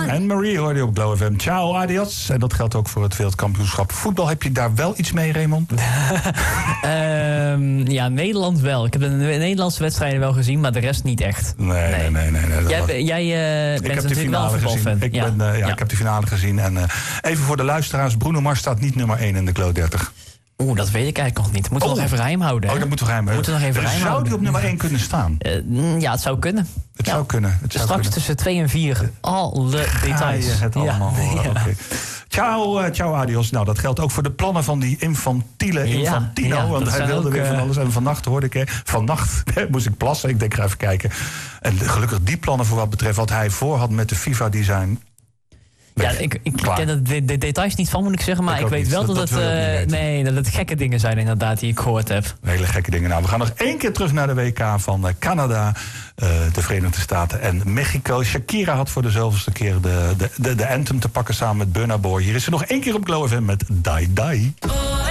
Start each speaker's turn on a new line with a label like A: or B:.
A: En Marie hoorde je op Glow FM. Ciao, adios. En dat geldt ook voor het wereldkampioenschap voetbal. Heb je daar wel iets mee, Raymond?
B: Ja, Nederland wel. Ik heb de Nederlandse wedstrijden wel gezien, maar de rest niet echt.
A: Nee.
B: Jij bent natuurlijk wel een voetbalfan.
A: Ik heb de finale gezien. En even voor de luisteraars. Bruno Mars staat niet nummer 1 in de Glow 30.
B: Oeh, dat weet ik eigenlijk nog niet. Moeten we nog even geheim houden.
A: Dat moeten we geheim houden. Zou die op nummer 1 kunnen staan?
B: Ja, het zou kunnen.
A: Het zou kunnen.
B: Straks tussen 2 en 4. Alle details.
A: Ga je het allemaal horen. Okay. Ciao, adios. Nou, dat geldt ook voor de plannen van die infantiele Infantino. Want hij wilde weer van alles. En vannacht hoorde ik... Vannacht moest ik plassen. Ik denk, ga even kijken. En gelukkig die plannen voor wat betreft wat hij voor had met de FIFA, die zijn...
B: Ja, ik ken de details niet van, moet ik zeggen. Maar ik weet wel dat het gekke dingen zijn inderdaad die ik gehoord heb.
A: Hele gekke dingen. Nou, we gaan nog 1 keer terug naar de WK van Canada, de Verenigde Staten en Mexico. Shakira had voor de zoveelste keer de anthem te pakken samen met Burna Boy. Hier is ze nog 1 keer op Glow FM met Die Die.